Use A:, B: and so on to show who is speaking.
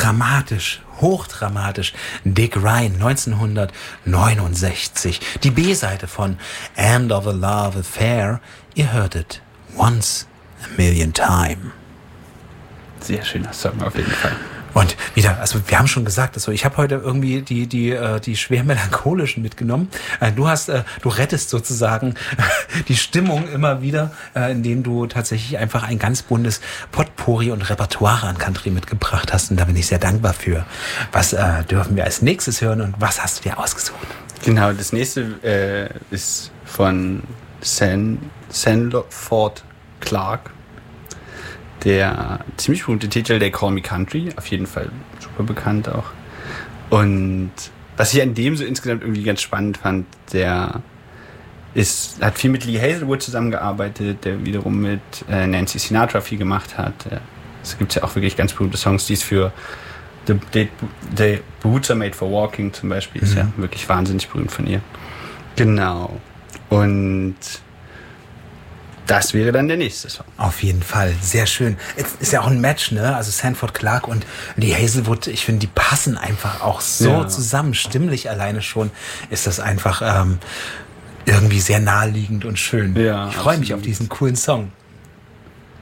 A: dramatisch, hochdramatisch. Dick Ryan, 1969. Die B-Seite von End of a Love Affair. Ihr hörtet Once a Million Time.
B: Sehr schöner Song auf jeden Fall.
A: Und wieder, also wir haben schon gesagt, also ich habe heute irgendwie die schwer melancholischen mitgenommen. Du rettest sozusagen die Stimmung immer wieder, indem du tatsächlich einfach ein ganz buntes Potpourri und Repertoire an Country mitgebracht hast. Und da bin ich sehr dankbar für. Was dürfen wir als nächstes hören und was hast du dir ausgesucht?
B: Genau, das nächste ist von Sanford Clarke. Der ziemlich berühmte Titel, der Call Me Country, auf jeden Fall super bekannt auch. Und was ich an dem so insgesamt irgendwie ganz spannend fand, der hat viel mit Lee Hazelwood zusammengearbeitet, der wiederum mit Nancy Sinatra viel gemacht hat. Es gibt ja auch wirklich ganz berühmte Songs, die es für The Boots Are Made for Walking zum Beispiel, ist ja wirklich wahnsinnig berühmt von ihr. Genau. Und das wäre dann der nächste Song.
A: Auf jeden Fall, sehr schön. Es ist ja auch ein Match, ne? Also Sanford Clarke und Lee Hazelwood, ich finde, die passen einfach auch so zusammen. Stimmlich alleine schon ist das einfach irgendwie sehr naheliegend und schön.
B: Ja,
A: ich freue mich auf diesen coolen Song.